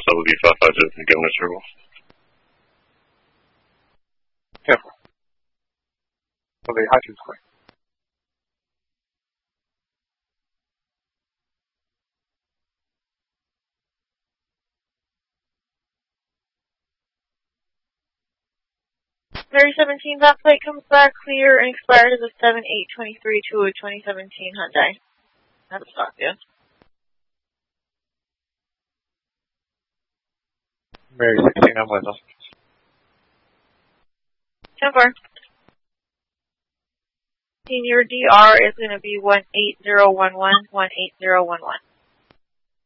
WV55 to give me a circle. Careful. Okay, Hutchins clear. Mary 17, that flight comes back clear and expired as a 7/8/23 to a 2017 Hyundai. Have a stock, yeah. Mary 16, I'm with them. 10-4. Your DR is going to be 18011, 18011.